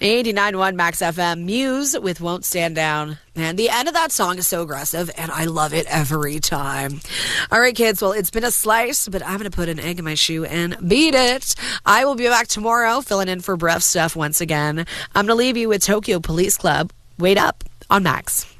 89.1 Max FM, Muse with Won't Stand Down. Man, the end of that song is so aggressive, and I love it every time. All right, kids, well, it's been a slice, but I'm going to put an egg in my shoe and beat it. I will be back tomorrow, filling in for Breath Stuff once again. I'm going to leave you with Tokyo Police Club. Wait up on Max.